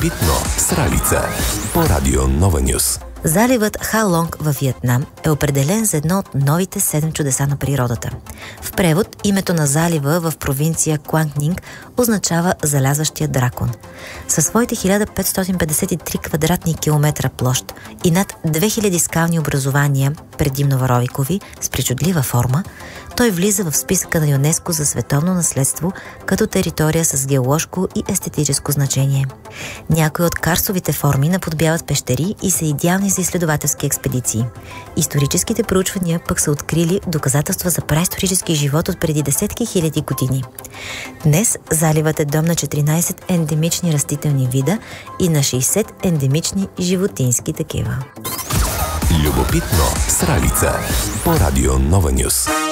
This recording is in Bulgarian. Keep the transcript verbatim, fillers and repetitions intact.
Любопитно с Ралица по радио Нова Нюс. Заливът Халонг във Виетнам е определен за едно от новите седем чудеса на природата. В превод името на залива в провинция Quang Ninh означава залязващия дракон. Със своите хиляда петстотин петдесет и три квадратни километра площ и над две хиляди скални образования, предимно варовикови, с причудлива форма, той влиза в списъка на ЮНЕСКО за световно наследство като територия с геоложко и естетическо значение. Някои от карстовите форми наподобяват пещери и са идеални за изследователски експедиции. Историческите проучвания пък са открили доказателства за праисторически живот от преди десетки хиляди години. Днес заливът е дом на четиринайсет ендемични растителни вида и на шейсет ендемични животински такива. Любопитно с Ралица по радио Нова Нюс.